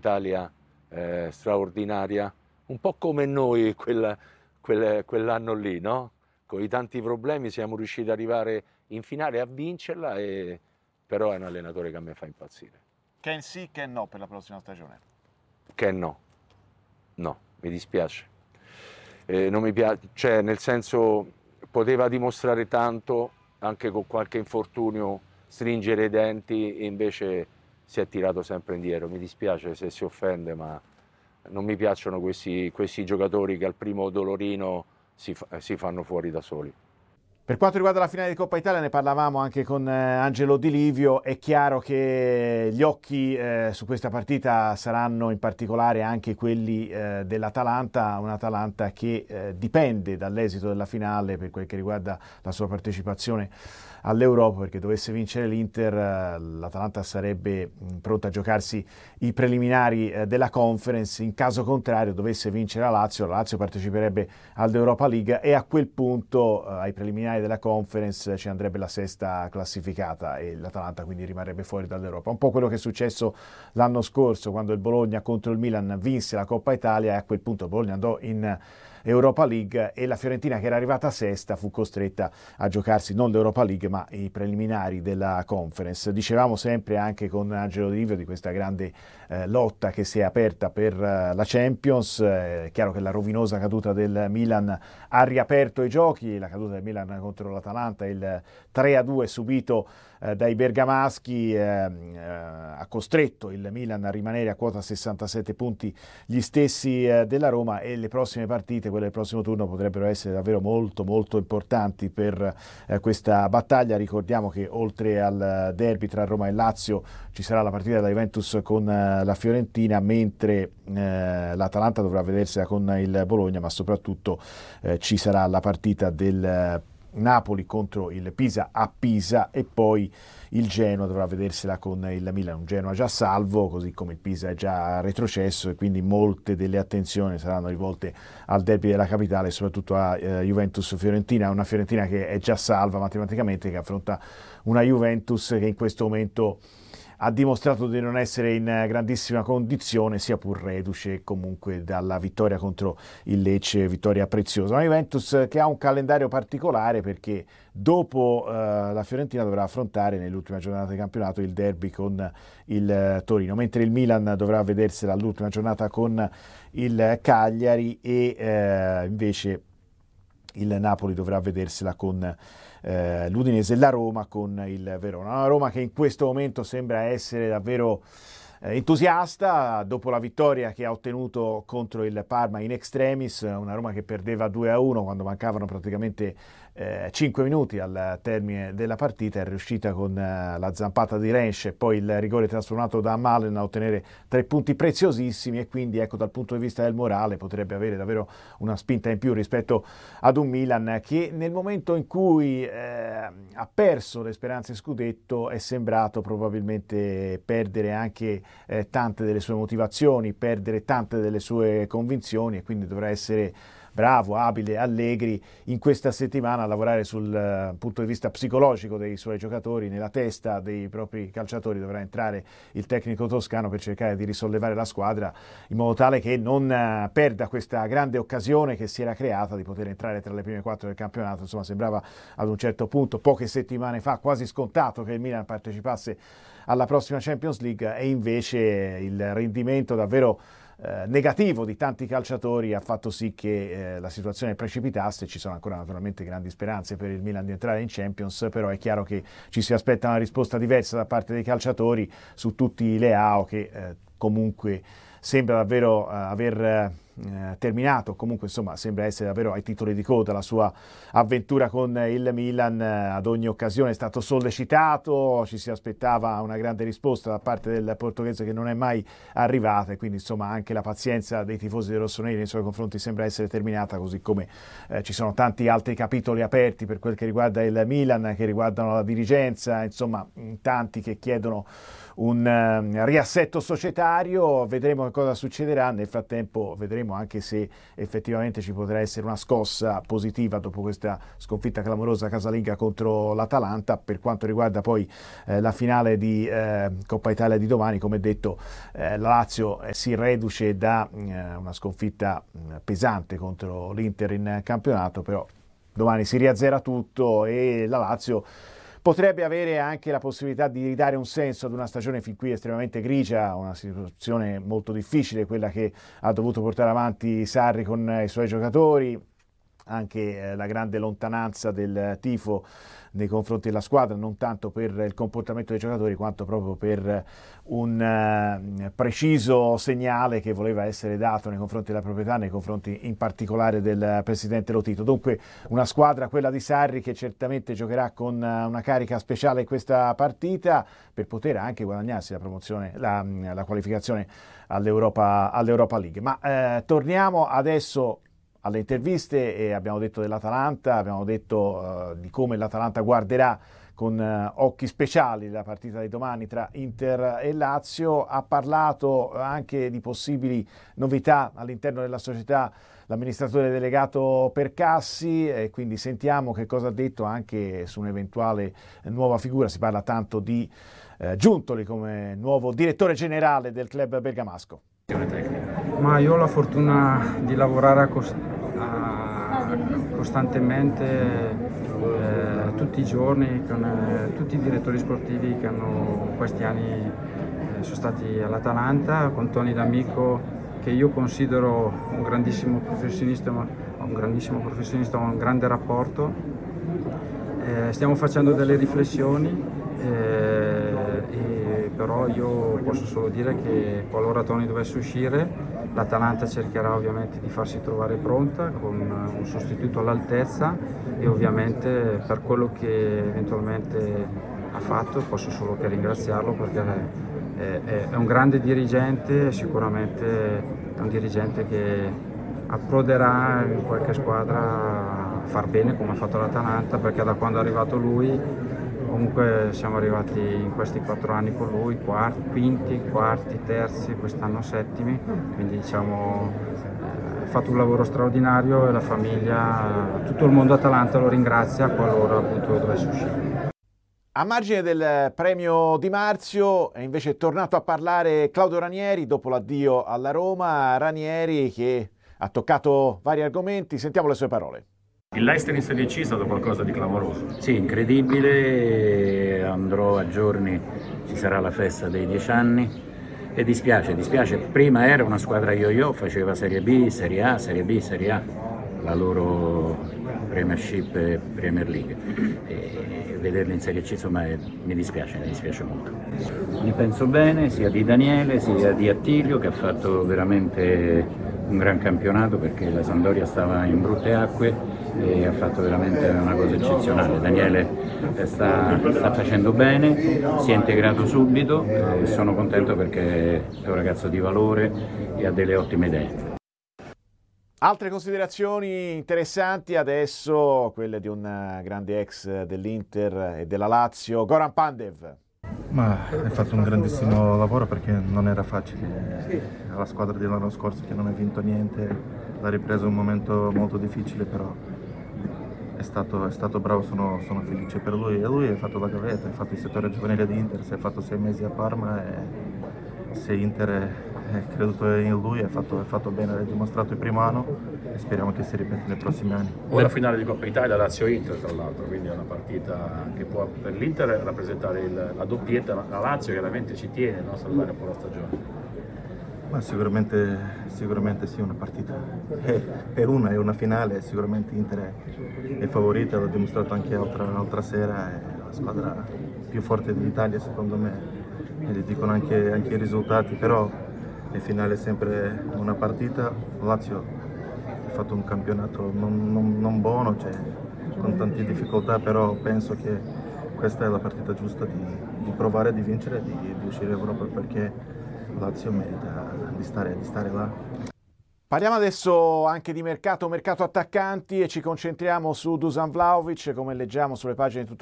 Italia straordinaria, un po' come noi quell'anno lì, no? Con i tanti problemi siamo riusciti ad arrivare in finale a vincerla, però è un allenatore che a me fa impazzire. Ken sì, Ken no per la prossima stagione? Ken no, mi dispiace. Non mi piace, cioè nel senso poteva dimostrare tanto anche con qualche infortunio, stringere i denti, e invece si è tirato sempre indietro. Mi dispiace se si offende, ma non mi piacciono questi giocatori che al primo dolorino si fanno fuori da soli. Per quanto riguarda la finale di Coppa Italia, ne parlavamo anche con Angelo Di Livio. È chiaro che gli occhi su questa partita saranno in particolare anche quelli dell'Atalanta, un'Atalanta che dipende dall'esito della finale per quel che riguarda la sua partecipazione all'Europa, perché dovesse vincere l'Inter, l'Atalanta sarebbe pronta a giocarsi i preliminari della Conference. In caso contrario dovesse vincere la Lazio parteciperebbe all'Europa League e a quel punto ai preliminari della Conference ci andrebbe la sesta classificata e l'Atalanta quindi rimarrebbe fuori dall'Europa. Un po' quello che è successo l'anno scorso quando il Bologna contro il Milan vinse la Coppa Italia e a quel punto il Bologna andò in Europa League e la Fiorentina, che era arrivata sesta, fu costretta a giocarsi non l'Europa League ma i preliminari della Conference. Dicevamo sempre anche con Angelo Di Livio di questa grande lotta che si è aperta per la Champions. È chiaro che la rovinosa caduta del Milan ha riaperto i giochi, la caduta del Milan contro l'Atalanta, il 3-2 subito dai bergamaschi ha costretto il Milan a rimanere a quota 67 punti, gli stessi della Roma, e le prossime partite, quelle del prossimo turno, potrebbero essere davvero molto molto importanti per questa battaglia. Ricordiamo che oltre al derby tra Roma e Lazio ci sarà la partita della Juventus con la Fiorentina, mentre l'Atalanta dovrà vedersela con il Bologna, ma soprattutto ci sarà la partita del Napoli contro il Pisa a Pisa e poi il Genoa dovrà vedersela con il Milan, un Genoa già salvo, così come il Pisa è già retrocesso, e quindi molte delle attenzioni saranno rivolte al derby della capitale e soprattutto a Juventus-Fiorentina, una Fiorentina che è già salva matematicamente, che affronta una Juventus che in questo momento ha dimostrato di non essere in grandissima condizione, sia pur reduce comunque dalla vittoria contro il Lecce, vittoria preziosa. Una Juventus che ha un calendario particolare perché dopo la Fiorentina dovrà affrontare nell'ultima giornata di campionato il derby con il Torino, mentre il Milan dovrà vedersela all'ultima giornata con il Cagliari e invece il Napoli dovrà vedersela con l'Udinese e la Roma con il Verona. Una Roma che in questo momento sembra essere davvero entusiasta dopo la vittoria che ha ottenuto contro il Parma in extremis, una Roma che perdeva 2-1 quando mancavano praticamente 5 minuti al termine della partita, è riuscita con la zampata di Rensch e poi il rigore trasformato da Malen a ottenere 3 punti preziosissimi, e quindi ecco, dal punto di vista del morale potrebbe avere davvero una spinta in più rispetto ad un Milan che nel momento in cui ha perso le speranze scudetto è sembrato probabilmente perdere anche tante delle sue motivazioni, perdere tante delle sue convinzioni, e quindi dovrà essere bravo, abile, Allegri in questa settimana a lavorare sul punto di vista psicologico dei suoi giocatori, nella testa dei propri calciatori dovrà entrare il tecnico toscano per cercare di risollevare la squadra in modo tale che non perda questa grande occasione che si era creata di poter entrare tra le prime 4 del campionato. Insomma, sembrava ad un certo punto, poche settimane fa, quasi scontato che il Milan partecipasse alla prossima Champions League, e invece il rendimento davvero negativo di tanti calciatori ha fatto sì che la situazione precipitasse. Ci sono ancora naturalmente grandi speranze per il Milan di entrare in Champions, però è chiaro che ci si aspetta una risposta diversa da parte dei calciatori su tutti i Leao che comunque sembra davvero aver terminato, comunque insomma sembra essere davvero ai titoli di coda la sua avventura con il Milan. Ad ogni occasione è stato sollecitato, ci si aspettava una grande risposta da parte del portoghese che non è mai arrivata, e quindi insomma anche la pazienza dei tifosi dei rossoneri nei suoi confronti sembra essere terminata, così come ci sono tanti altri capitoli aperti per quel che riguarda il Milan, che riguardano la dirigenza, insomma tanti che chiedono un riassetto societario. Vedremo cosa succederà. Nel frattempo vedremo anche se effettivamente ci potrà essere una scossa positiva dopo questa sconfitta clamorosa casalinga contro l'Atalanta. Per quanto riguarda poi la finale di Coppa Italia di domani, come detto, la Lazio si reduce da una sconfitta pesante contro l'Inter in campionato, però domani si riazzera tutto e la Lazio potrebbe avere anche la possibilità di ridare un senso ad una stagione fin qui estremamente grigia, una situazione molto difficile, quella che ha dovuto portare avanti Sarri con i suoi giocatori, anche la grande lontananza del tifo nei confronti della squadra, non tanto per il comportamento dei giocatori quanto proprio per un preciso segnale che voleva essere dato nei confronti della proprietà, nei confronti in particolare del presidente Lotito. Dunque una squadra, quella di Sarri, che certamente giocherà con una carica speciale in questa partita per poter anche guadagnarsi la promozione, la qualificazione all'Europa League. Ma torniamo adesso alle interviste e abbiamo detto dell'Atalanta, abbiamo detto di come l'Atalanta guarderà con occhi speciali la partita di domani tra Inter e Lazio. Ha parlato anche di possibili novità all'interno della società l'amministratore delegato Percassi, e quindi sentiamo che cosa ha detto anche su un'eventuale nuova figura. Si parla tanto di Giuntoli come nuovo direttore generale del club bergamasco. Ma io ho la fortuna di lavorare costantemente tutti i giorni con tutti i direttori sportivi che hanno questi anni sono stati all'Atalanta, con Tony D'Amico, che io considero un grandissimo professionista, ma un grande rapporto. Stiamo facendo delle riflessioni, però io posso solo dire che qualora Tony dovesse uscire, l'Atalanta cercherà ovviamente di farsi trovare pronta con un sostituto all'altezza, e ovviamente per quello che eventualmente ha fatto posso solo che ringraziarlo, perché è un grande dirigente, sicuramente è un dirigente che approderà in qualche squadra a far bene come ha fatto l'Atalanta, perché da quando è arrivato lui comunque siamo arrivati in questi 4 anni con lui, quinti, quarti, terzi, quest'anno settimi, quindi diciamo ha fatto un lavoro straordinario e la famiglia, tutto il mondo Atalanta lo ringrazia qualora appunto dovesse uscire. A margine del premio Di Marzio è invece tornato a parlare Claudio Ranieri dopo l'addio alla Roma. Ranieri che ha toccato vari argomenti, sentiamo le sue parole. Il Leicester in Serie C è stato qualcosa di clamoroso. Sì, incredibile, andrò a giorni, ci sarà la festa dei 10 anni e dispiace, prima era una squadra yo-yo, faceva Serie B, Serie A, Serie B, Serie A, la loro Premiership e Premier League, e vederli in Serie C insomma mi dispiace molto. Ne penso bene sia di Daniele sia di Attilio, che ha fatto veramente un gran campionato, perché la Sampdoria stava in brutte acque e ha fatto veramente una cosa eccezionale. Daniele sta facendo bene, si è integrato subito e sono contento perché è un ragazzo di valore e ha delle ottime idee. Altre considerazioni interessanti adesso, quelle di un grande ex dell'Inter e della Lazio, Goran Pandev. Ma hai fatto un grandissimo lavoro, perché non era facile. La squadra dell'anno scorso che non ha vinto niente, l'ha ripreso un momento molto difficile, però è stato bravo, sono felice per lui. E lui ha fatto la gavetta, ha fatto il settore giovanile di Inter, si è fatto 6 mesi a Parma, e se Inter è creduto in lui ha fatto bene, ha dimostrato il primo anno e speriamo che si ripeta nei prossimi anni. Ora finale di Coppa Italia, Lazio-Inter tra l'altro, quindi è una partita che può per l'Inter rappresentare la doppietta, la Lazio chiaramente ci tiene, no, a salvare un po' la stagione. Ma sicuramente sì, una partita è una finale, sicuramente Inter è favorita, l'ho dimostrato anche l'altra sera, è la squadra più forte d'Italia secondo me, e li dicono anche i risultati, però la finale è sempre una partita. Lazio ha fatto un campionato non buono, cioè, con tante difficoltà, però penso che questa è la partita giusta di provare, di vincere, di uscire Europa, perché Lazio merita di stare là. Parliamo adesso anche di mercato attaccanti e ci concentriamo su Dusan Vlahovic. Come leggiamo sulle pagine di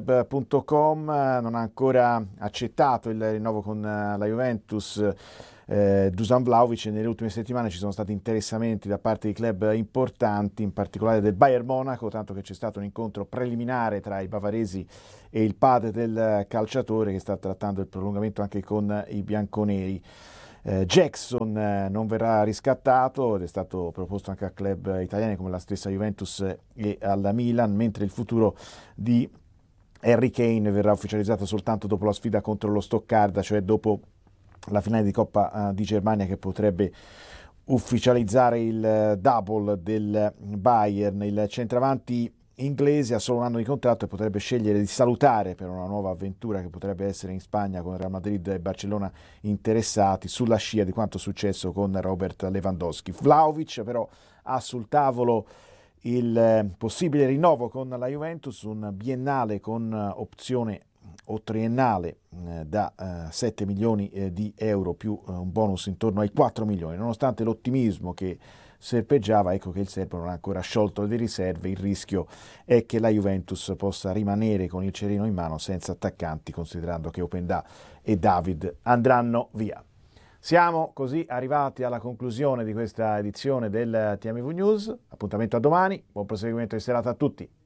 tuttomercatoweb.com, non ha ancora accettato il rinnovo con la Juventus Dusan Vlahovic. Nelle ultime settimane ci sono stati interessamenti da parte di club importanti, in particolare del Bayern Monaco, tanto che c'è stato un incontro preliminare tra i bavaresi e il padre del calciatore, che sta trattando il prolungamento anche con i bianconeri. Jackson non verrà riscattato ed è stato proposto anche a club italiani come la stessa Juventus e alla Milan, mentre il futuro di Harry Kane verrà ufficializzato soltanto dopo la sfida contro lo Stoccarda, cioè dopo la finale di Coppa di Germania, che potrebbe ufficializzare il double del Bayern. Il centravanti inglese ha solo un anno di contratto e potrebbe scegliere di salutare per una nuova avventura che potrebbe essere in Spagna, con Real Madrid e Barcellona interessati, sulla scia di quanto successo con Robert Lewandowski. Vlahovic però ha sul tavolo il possibile rinnovo con la Juventus, un biennale con opzione o triennale da 7 milioni di euro più un bonus intorno ai 4 milioni. Nonostante l'ottimismo che serpeggiava, ecco che il serbo non ha ancora sciolto le riserve. Il rischio è che la Juventus possa rimanere con il cerino in mano senza attaccanti, considerando che Openda e David andranno via. Siamo così arrivati alla conclusione di questa edizione del TMV News. Appuntamento a domani, buon proseguimento di serata a tutti.